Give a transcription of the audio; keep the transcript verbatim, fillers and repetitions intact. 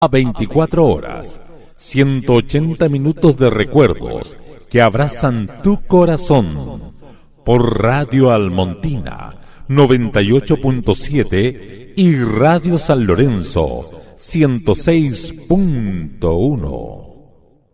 A veinticuatro horas, ciento ochenta minutos de recuerdos que abrazan tu corazón. Por Radio Almontina noventa y ocho punto siete y Radio San Lorenzo ciento seis punto uno.